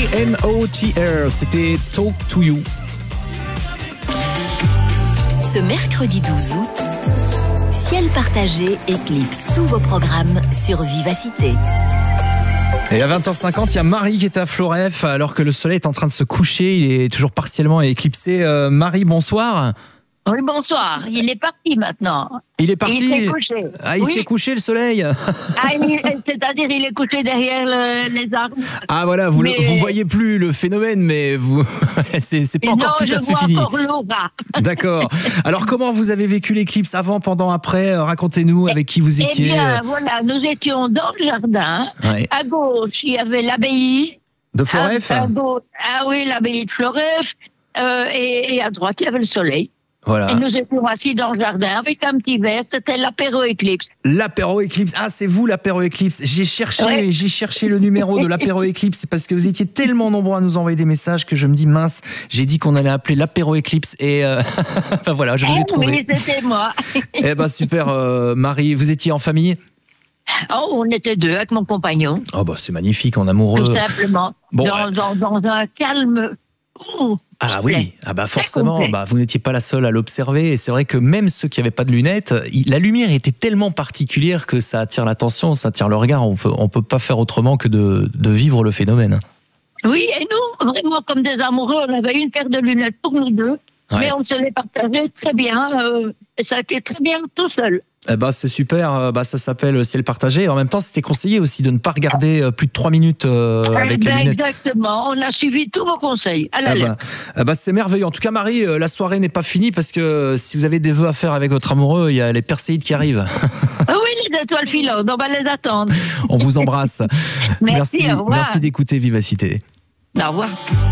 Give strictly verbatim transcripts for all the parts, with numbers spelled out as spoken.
N O T R, c'était Talk to You. Ce mercredi douze août, Ciel partagé éclipse tous vos programmes sur Vivacité. Et à vingt heures cinquante, il y a Marie qui est à Floreffe alors que le soleil est en train de se coucher. Il est toujours partiellement éclipsé. Euh, Marie, bonsoir. Oui, bonsoir. Il est parti maintenant. Il est parti. Il s'est couché. Ah, il oui. s'est couché le soleil. Ah, il- c'est-à-dire il est couché derrière le- les arbres. Ah voilà, vous Mais- ne voyez plus le phénomène, mais vous, c'est, c'est pas non, encore tout je à fait vois fini. encore l'aura. D'accord. Alors comment vous avez vécu l'éclipse avant, pendant, après? Racontez-nous avec qui vous Eh étiez. bien, voilà, nous étions dans le jardin. Ouais. À gauche, il y avait l'abbaye. De Floreffe. À, à gauche, ah oui, l'abbaye de Floreffe. Euh, et, et à droite, il y avait le soleil. Voilà. Et nous étions assis dans le jardin avec un petit verre. C'était l'apéro éclipse. L'apéro éclipse. Ah, c'est vous l'apéro éclips. J'ai cherché, Ouais. j'ai cherché le numéro de l'apéro éclipse parce que vous étiez tellement nombreux à nous envoyer des messages que je me dis mince. J'ai dit qu'on allait appeler l'apéro éclipse et euh... enfin voilà, je vous ai Eh trouvé. oui, c'était moi. Eh ben super, euh, Marie. Vous étiez en famille? Oh, on était deux avec mon compagnon. Oh bah c'est magnifique, en amoureux. Tout simplement. Bon, dans, euh, dans, dans un calme. Oh, Ah oui, ah bah forcément, complet. bah vous n'étiez pas la seule à l'observer et c'est vrai que même ceux qui n'avaient pas de lunettes, il- la lumière était tellement particulière que ça attire l'attention, ça attire le regard. On peut, on peut pas faire autrement que de, de vivre le phénomène. Oui, et nous, vraiment comme des amoureux, on avait une paire de lunettes pour nous deux, Ouais. mais on se les partageait très bien. Euh, et ça a été très bien tout seul. Eh bah c'est super, euh, bah ça s'appelle ciel partagé. En même temps, c'était conseillé aussi de ne pas regarder euh, plus de trois minutes euh, Eh avec ben, les lunettes. exactement, on a suivi tous vos conseils. À la Ah lettre. bah, ah bah, c'est merveilleux. En tout cas, Marie, euh, la soirée n'est pas finie parce que euh, si vous avez des vœux à faire avec votre amoureux, il y a les perséides qui arrivent. Ah oui, les étoiles filantes, on va les attendre. On vous embrasse. Merci, au revoir. merci d'écouter Vivacité. Au revoir.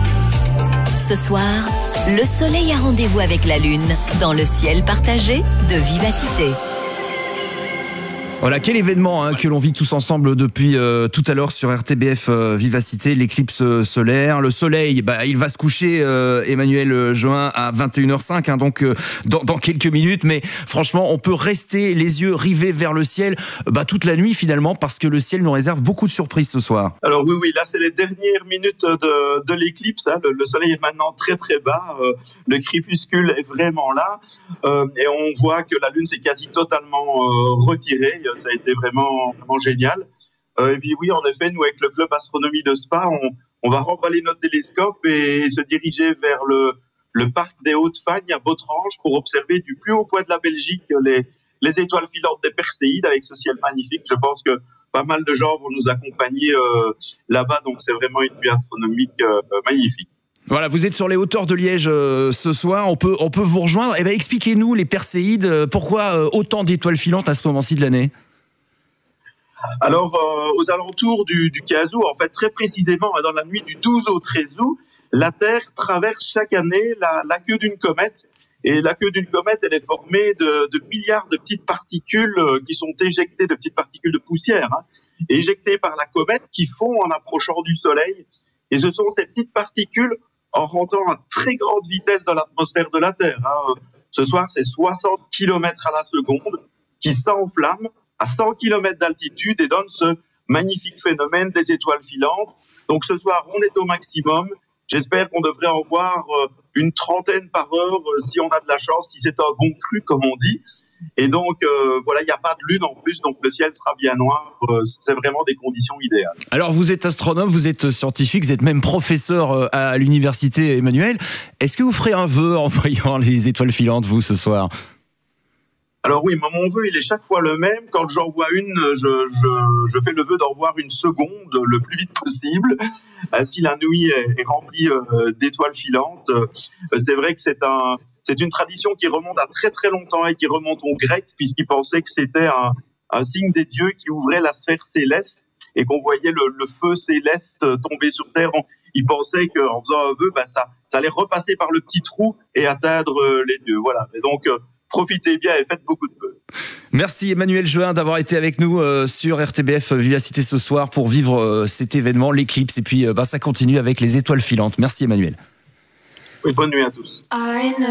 Ce soir, le soleil a rendez-vous avec la lune dans le ciel partagé de Vivacité. Voilà, quel événement hein, que l'on vit tous ensemble depuis euh, tout à l'heure sur R T B F euh, Vivacité, l'éclipse euh, solaire. Le soleil, bah, il va se coucher, euh, Emmanuel Join, à vingt et une heures cinq, hein, donc euh, dans, dans quelques minutes. Mais franchement, on peut rester les yeux rivés vers le ciel bah, toute la nuit finalement, parce que le ciel nous réserve beaucoup de surprises ce soir. Alors oui, oui, là c'est les dernières minutes de, de l'éclipse. Hein. Le, le soleil est maintenant très très bas. Euh, le crépuscule est vraiment là. Euh, et on voit que la lune s'est quasi totalement euh, retirée. Ça a été vraiment, vraiment génial. Euh, et puis oui, en effet, nous avec le club astronomie de Spa, on, on va remballer notre télescope et se diriger vers le, le parc des Hautes-Fagnes à Botrange pour observer du plus haut point de la Belgique les, les étoiles filantes des Perséides avec ce ciel magnifique. Je pense que pas mal de gens vont nous accompagner euh, là-bas, donc c'est vraiment une nuit astronomique euh, magnifique. Voilà, vous êtes sur les hauteurs de Liège euh, ce soir, on peut, on peut vous rejoindre. Eh ben, expliquez-nous les Perséides, euh, pourquoi euh, autant d'étoiles filantes à ce moment-ci de l'année? Alors, euh, aux alentours du, du quinze août, en fait, très précisément, dans la nuit du douze au treize août, la Terre traverse chaque année la, la queue d'une comète. Et la queue d'une comète, elle est formée de, de milliards de petites particules euh, qui sont éjectées, de petites particules de poussière, hein, éjectées par la comète qui font en approchant du Soleil. Et ce sont ces petites particules, en rentrant à très grande vitesse dans l'atmosphère de la Terre. Hein. Ce soir, c'est soixante kilomètres à la seconde qui s'enflamment à cent kilomètres d'altitude et donne ce magnifique phénomène des étoiles filantes. Donc ce soir, on est au maximum. J'espère qu'on devrait en voir une trentaine par heure si on a de la chance, si c'est un bon cru, comme on dit. Et donc, euh, voilà, il n'y a pas de lune en plus, donc le ciel sera bien noir. Euh, c'est vraiment des conditions idéales. Alors, vous êtes astronome, vous êtes scientifique, vous êtes même professeur à l'université Emmanuel. Est-ce que vous ferez un vœu en voyant les étoiles filantes, vous, ce soir ? Alors oui, mon vœu, il est chaque fois le même. Quand j'en vois une, je, je, je fais le vœu d'en voir une seconde le plus vite possible. Euh, si la nuit est, est remplie euh, d'étoiles filantes, euh, c'est vrai que c'est un, c'est une tradition qui remonte à très très longtemps et qui remonte aux Grecs, puisqu'ils pensaient que c'était un, un signe des dieux qui ouvrait la sphère céleste et qu'on voyait le, le feu céleste tomber sur Terre. On, ils pensaient qu'en faisant un vœu, ben ça, ça allait repasser par le petit trou et atteindre les dieux. Voilà. Et donc, euh, profitez bien et faites beaucoup de vœux. Merci Emmanuel Join d'avoir été avec nous euh, sur R T B F Vivacité ce soir pour vivre euh, cet événement, l'éclipse. Et puis euh, bah, ça continue avec les étoiles filantes. Merci Emmanuel. Oui, bonne nuit à tous.